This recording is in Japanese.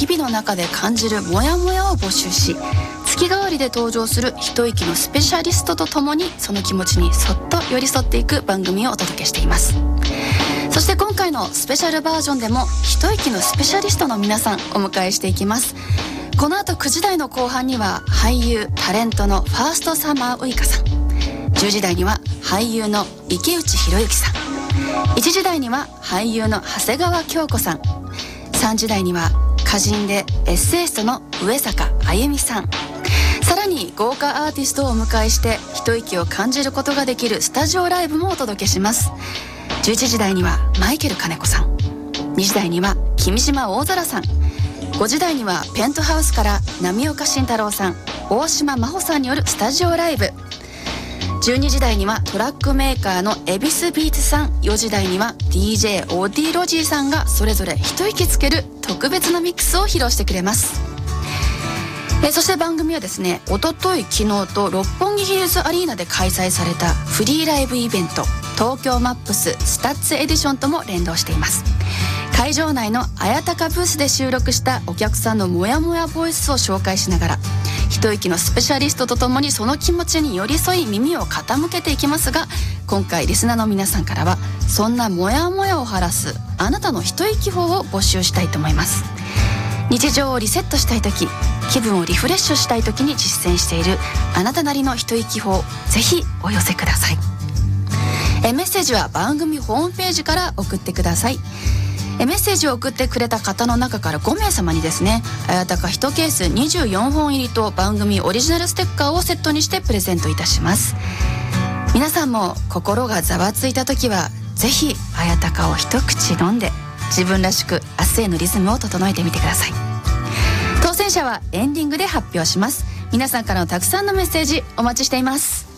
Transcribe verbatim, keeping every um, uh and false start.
日々の中で感じるモヤモヤを募集し、月替わりで登場する一息のスペシャリストとともにその気持ちにそっと寄り添っていく番組をお届けしています。そして今回のスペシャルバージョンでも一息のスペシャリストの皆さんお迎えしていきます。この後くじ台の後半には俳優タレントのファーストサマーウイカさん、じゅうじ台には俳優の池内博之さん、いちじ台には俳優の長谷川京子さん、さんじ台には歌人でエッセイストの上坂あゆみさん、さらに豪華アーティストをお迎えして一息を感じることができるスタジオライブもお届けします。じゅういちじ台にはマイケル金子さん、にじ台には君島大空さん、ごじ台にはペントハウスから波岡慎太郎さん、大島真帆さんによるスタジオライブ、じゅうにじ台にはトラックメーカーのエビスビーツさん、よじ台には ディージェー オーディーロジーさんがそれぞれ一息つける特別なミックスを披露してくれます。えそして番組はですね、おととい昨日と六本木ヒルズアリーナで開催されたフリーライブイベント東京マップススタッツエディションとも連動しています。会場内のあやたかブースで収録したお客さんのモヤモヤボイスを紹介しながら、一息のスペシャリストとともにその気持ちに寄り添い耳を傾けていきますが、今回リスナーの皆さんからはそんなモヤモヤを晴らすあなたの一息法を募集したいと思います。日常をリセットしたい時、気分をリフレッシュしたい時に実践しているあなたなりの一息法、ぜひお寄せください。えメッセージは番組ホームページから送ってください。えメッセージを送ってくれた方の中からごめいさまにですね、あやたかいちケースにじゅうよんほん入りと番組オリジナルステッカーをセットにしてプレゼントいたします。皆さんも心がざわついた時はぜひあやたかを一口飲んで自分らしく明日へのリズムを整えてみてください。当選者はエンディングで発表します。皆さんからのたくさんのメッセージお待ちしています。